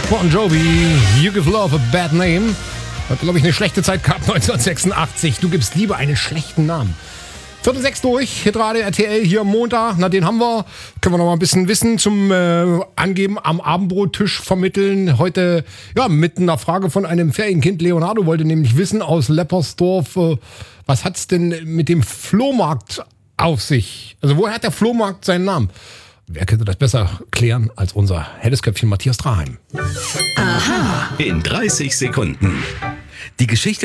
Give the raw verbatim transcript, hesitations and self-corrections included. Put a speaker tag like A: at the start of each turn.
A: Bon Jovi, You Give Love a Bad Name. Hat, glaube ich, eine schlechte Zeit gehabt, neunzehnhundertsechsundachtzig. Du gibst lieber einen schlechten Namen. Viertel sechs durch, Hitradio R T L hier am Montag. Na, den haben wir. Können wir noch mal ein bisschen Wissen zum äh, Angeben am Abendbrottisch vermitteln. Heute, ja, mit einer Frage von einem Ferienkind. Leonardo wollte nämlich wissen aus Leppersdorf, äh, was hat's denn mit dem Flohmarkt auf sich? Also, woher hat der Flohmarkt seinen Namen? Wer könnte das besser klären als unser Hellesköpfchen Matthias Draheim?
B: Aha. In dreißig Sekunden. Die Geschichte